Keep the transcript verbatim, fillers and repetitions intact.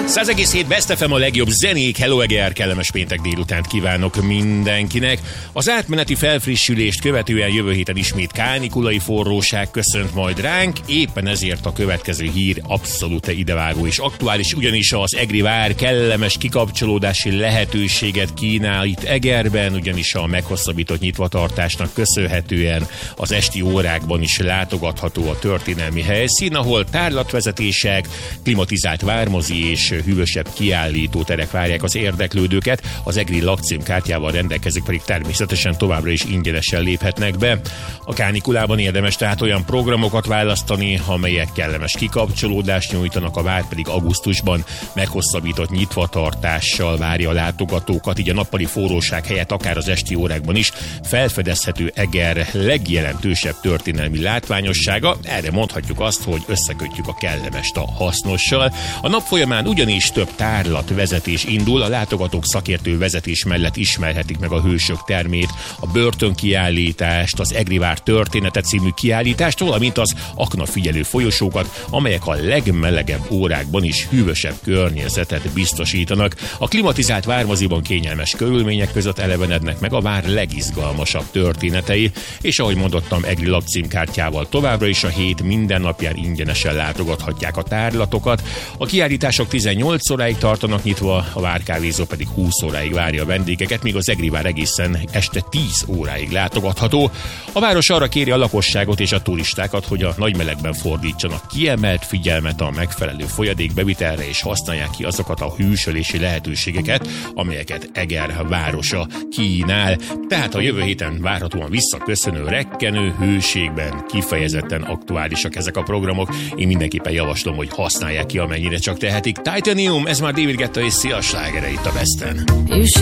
száz egész hét Best ef em a legjobb zenék. Hello Eger, kellemes péntek délutánt kívánok mindenkinek. Az átmeneti felfrissülést követően jövő héten ismét kánikulai forróság köszönt majd ránk, éppen ezért a következő hír abszolút idevágó és aktuális, ugyanis az Egri vár kellemes kikapcsolódási lehetőséget kínál itt Egerben, ugyanis a meghosszabbított nyitvatartásnak köszönhetően az esti órákban is látogatható a történelmi helyszín, ahol tárlatvezetések, klimatizált vármozi és hűvösebb kiállító terek várják az érdeklődőket, az Egri lakcímkártyával rendelkezők pedig természetesen továbbra is ingyenesen léphetnek be. A kánikulában érdemes tehát olyan programokat választani, amelyek kellemes kikapcsolódást nyújtanak, a vár pedig augusztusban meghosszabbított nyitvatartással várja a látogatókat, így a nappali forróság helyett akár az esti órákban is felfedezhető Eger legjelentősebb történelmi látványossága. Erre mondhatjuk azt, hogy összekötjük a kellemest a hasznossal. A nap folyamán ugyanis több tárlatvezetés indul, a látogatók szakértő vezetés mellett ismerhetik meg a hősök termét, a börtönkiállítást, az Egri vár története című kiállítást, valamint az aknafigyelő folyosókat, amelyek a legmelegebb órákban is hűvösebb környezetet biztosítanak. A klimatizált vármoziban kényelmes körülmények között elevenednek meg a vár legizgalmasabb történetei, és ahogy mondottam, Egri lakcímkártyával továbbra is a hét minden napján ingyenesen látogathatják a tárlatokat. A kiállítások tizennyolc óráig tartanak nyitva, a várkávézó pedig húsz óráig várja a vendégeket, míg az Egri vár egészen este tíz óráig látogatható. A város arra kéri a lakosságot és a turistákat, hogy a nagy melegben fordítsanak kiemelt figyelmet a megfelelő folyadékbevitelre, és használják ki azokat a hűsölési lehetőségeket, amelyeket Eger városa kínál. Tehát a jövő héten várhatóan visszaköszönő rekkenő hőségben kifejezetten aktuálisak ezek a programok. Én mindenképpen javaslom, hogy használják ki, amennyire csak tehetik. Titanium, ez már David Guetta és Sia slágere itt a Besten.